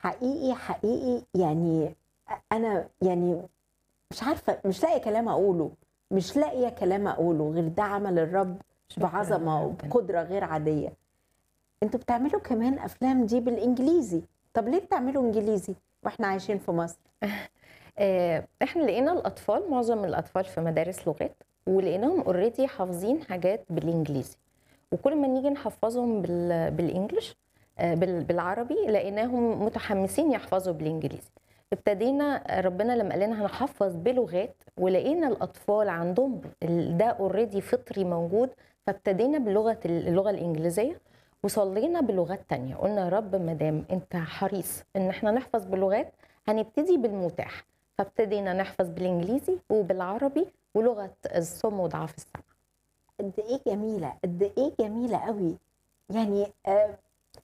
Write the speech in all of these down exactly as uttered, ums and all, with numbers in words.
حقيقي حقيقي يعني انا يعني مش عارفه، مش لاقيه كلام اقوله، مش لاقيه كلام اقوله غير ده عمل الرب شكرا بعظمه يا ربنا. وبقدره غير عاديه. انتوا بتعملوا كمان افلام دي بالانجليزي، طب ليه بتعملوا انجليزي واحنا عايشين في مصر؟ آه، احنا لقينا الاطفال، معظم الاطفال في مدارس لغات، ولقيناهم اوريدي حافظين حاجات بالانجليزي، وكل ما نيجي نحفظهم بال... بالانجلش آه، بال... بالعربي لقيناهم متحمسين يحفظوا بالانجليزي. ابتدينا ربنا لما قال لنا هنحفظ بلغات، ولقينا الاطفال عندهم ال- ده اوريدي فطري موجود، فابتدينا بلغه اللغه الانجليزيه، وصلينا بلغات تانية. قلنا يا رب ما دام انت حريص ان احنا نحفظ بلغات، هنبتدي بالمتاح، فابتدينا نحفظ بالانجليزي وبالعربي ولغه الصم وضعاف السمع. قد ايه جميله، قد ايه جميله قوي. يعني آه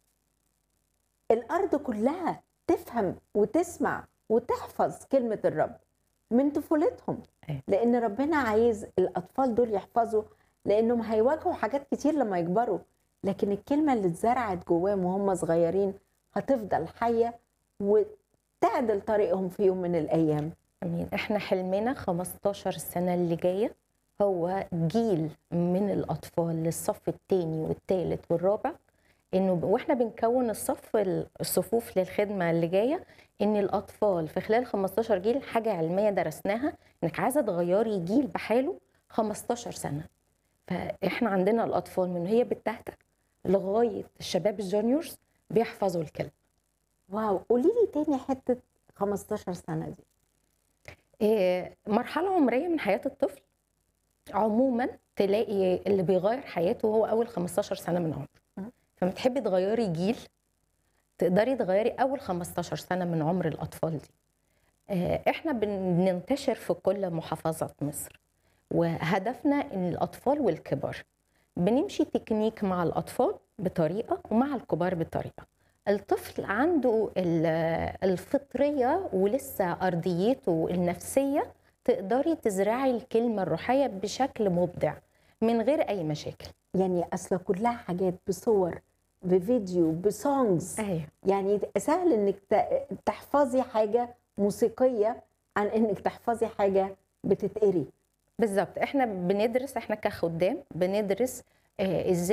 الارض كلها تفهم وتسمع وتحفظ كلمه الرب من طفولتهم، أيوة. لان ربنا عايز الاطفال دول يحفظوا، لانهم هيواجهوا حاجات كتير لما يكبروا، لكن الكلمه اللي اتزرعت جواهم وهم صغيرين هتفضل حيه وتعدل طريقهم في يوم من الايام. امين. احنا حلمنا خمستاشر سنه اللي جايه هو جيل من الاطفال للصف الثاني والثالث والرابع، انه ب- واحنا بنكون الصف الصفوف للخدمه اللي جايه، ان الاطفال في خلال خمستاشر جيل، حاجه علميه درسناها، انك عايزه تغيري جيل بحاله خمستاشر سنه. فاحنا عندنا الاطفال من هي بتتهته لغايه الشباب الجونيورز بيحفظوا الكلمه. واو، قولي لي تاني حته خمستاشر سنه دي. إيه، مرحله عمريه من حياه الطفل عموما، تلاقي اللي بيغير حياته هو اول خمستاشر سنه من عمره. فما تحبي تغيري جيل، تقدري تغيري اول خمستاشر سنه من عمر الاطفال دي. آه، احنا بننتشر في كل محافظات مصر، وهدفنا ان الاطفال والكبار بنمشي تكنيك مع الاطفال بطريقه ومع الكبار بطريقه. الطفل عنده ال- الفطريه ولسه ارضيته النفسيه، تقدري تزرعي الكلمه الروحيه بشكل مبدع من غير اي مشاكل. يعني اصل كلها حاجات بصور بفيديو بسونجز، ايوه يعني سهل انك ت- تحفظي حاجه موسيقيه عن انك تحفظي حاجه بتتقري. بالظبط. احنا بندرس، احنا كخدام بندرس آه، ازاي